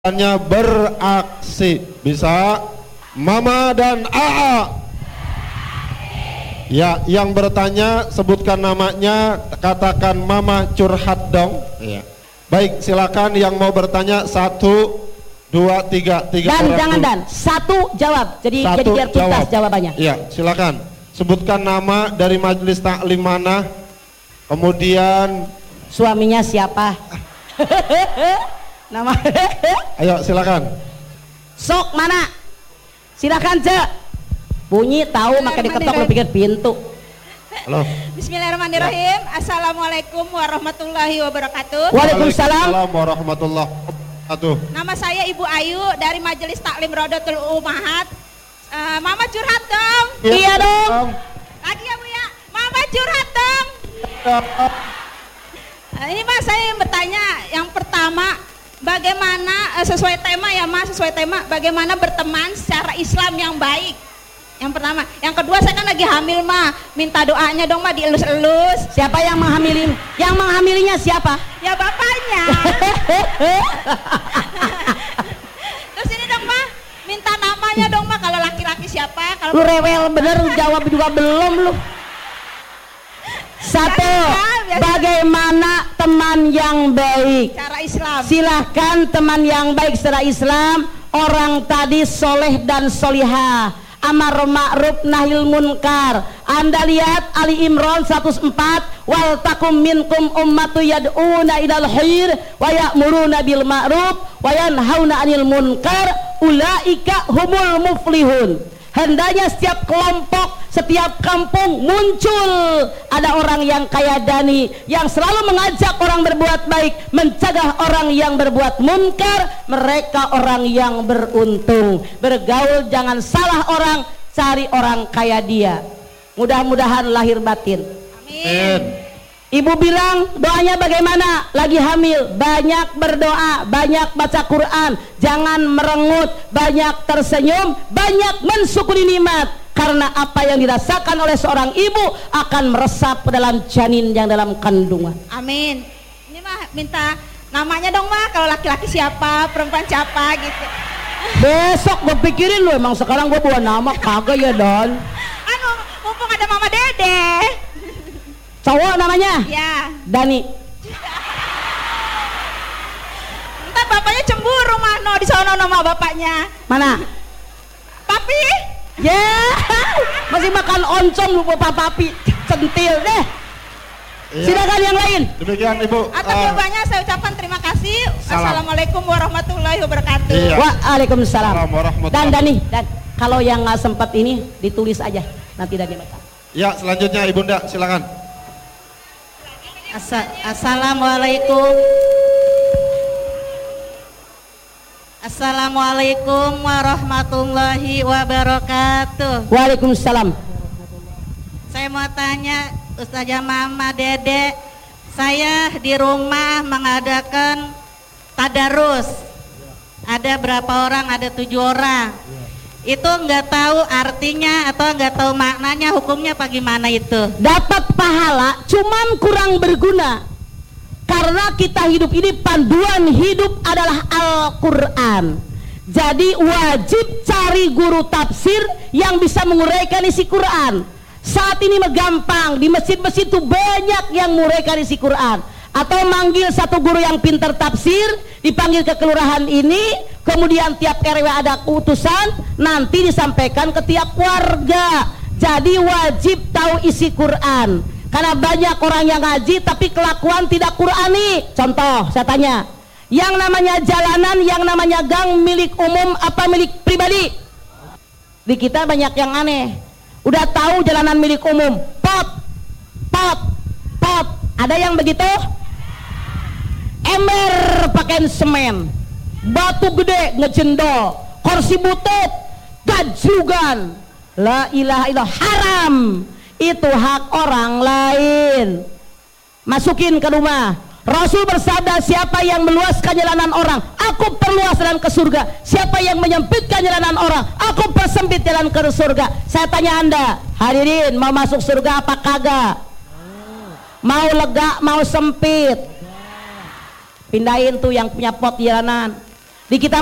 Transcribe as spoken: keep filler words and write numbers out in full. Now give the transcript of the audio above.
Hanya beraksi. Bisa Mama dan Aa. Ya, yang bertanya sebutkan namanya, katakan Mama curhat dong. Ya. Baik, silakan yang mau bertanya. Satu, dua, tiga, tiga Dan orang jangan dulu. dan satu jawab. Jadi Satu jadi biar tuntas jawab. jawabannya. Iya, silakan. Sebutkan nama dari majelis taklim mana. Kemudian Suaminya siapa? Nama ayo silakan. Sok mana? Silakan Cek. Bunyi tahu maka diketok lu pikir pintu. Halo. Bismillahirrahmanirrahim. Assalamualaikum warahmatullahi wabarakatuh. Waalaikumsalam. warahmatullahi wabarakatuh. Nama saya Ibu Ayu dari Majelis Taklim Rodotul Ummahat. Uh, Mama curhat dong. Iya dong. Lagi ya Bu ya. Mama curhat dong. Uh, ini Mas, saya yang bertanya. Yang pertama, bagaimana uh, sesuai tema ya Mas, sesuai tema bagaimana berteman secara Islam yang baik. Yang pertama, yang kedua saya kan lagi hamil mah, minta doanya dong mah dielus-elus. Siapa yang menghamilin? Yang menghamilinya siapa? Ya bapaknya. Terus ini dong mah, minta namanya dong mah, kalau laki-laki siapa? Kalau Lu rewel bener, jawab juga belum lu. Satu, bagaimana teman yang baik? cara Islam. Silahkan teman yang baik secara Islam. Orang tadi soleh dan solihah, amar ma'ruf nahil munkar. Anda lihat Ali Imran seratus empat, wal takum minkum ummatu yad'una ilal khair wa ya'muruna bil ma'ruf wa yanhauna 'anil munkar ulaika humul muflihun. Hendaknya setiap kelompok, setiap kampung muncul ada orang yang kaya dani, yang selalu mengajak orang berbuat baik, mencegah orang yang berbuat munkar. Mereka orang yang beruntung. Bergaul jangan salah orang, cari orang kaya dia. Mudah-mudahan lahir batin. Amin. Ibu bilang doanya bagaimana? Lagi hamil, banyak berdoa, banyak baca Quran, jangan merengut, banyak tersenyum, banyak mensyukuri nikmat. Karena apa yang dirasakan oleh seorang ibu akan meresap ke dalam janin yang dalam kandungan. Amin. Ini mah minta namanya dong mah, kalau laki-laki siapa, perempuan siapa gitu. Besok gue pikirin lu, emang sekarang gue bawa nama kagak ya Don? Anu, mumpung ada Mama Dede. Cowok namanya? Ya. Dani. Ntar bapaknya cemburu mah, no di sono nama bapaknya. Mana? Papi. Ya, yeah. Masih makan oncom lupa papi, centil deh. Iya. Silakan yang lain. Demikian Ibu. Atas Uh, jawabannya saya ucapkan terima kasih. Salam. Assalamualaikum warahmatullahi wabarakatuh. Iya. Waalaikumsalam. Salam warahmatullahi Dan Dani, dan kalau yang nggak sempat ini ditulis aja, nanti Dani baca. Ya, selanjutnya Ibunda silakan. Asa Assalamualaikum. Assalamualaikum warahmatullahi wabarakatuh. Waalaikumsalam. Saya mau tanya Ustazah Mama Dede, saya di rumah mengadakan tadarus. Ada berapa orang? Ada tujuh orang. Itu nggak tahu artinya atau nggak tahu maknanya, hukumnya apa gimana itu? Dapat pahala, cuman kurang berguna. Karena kita hidup ini, panduan hidup adalah Al-Quran. Jadi wajib cari guru tafsir yang bisa menguraikan isi Quran. Saat ini mah gampang, di masjid-masjid itu banyak yang menguraikan isi Quran. Atau manggil satu guru yang pintar tafsir, dipanggil ke kelurahan ini, kemudian tiap R W ada utusan, nanti disampaikan ke tiap warga. Jadi wajib tahu isi Quran. Karena banyak orang yang ngaji tapi kelakuan tidak Qurani. Contoh, saya tanya, yang namanya jalanan, yang namanya gang milik umum apa milik pribadi? Di kita banyak yang aneh. Udah tahu jalanan milik umum, pot, pot, pot. Ada yang begitu? Ember pakaian semen, batu gede ngejendol, kursi butut, gajlugan. La ilaha illallah, haram. Itu hak orang lain. Masukin ke rumah. Rasul bersabda, siapa yang meluaskan jalanan orang, aku perluas jalan ke surga. Siapa yang menyempitkan jalanan orang, aku persempit jalan ke surga. Saya tanya Anda, hadirin, mau masuk surga apa kagak? Mau lega, mau sempit? Pindahin tuh yang punya pot di jalanan. Di kita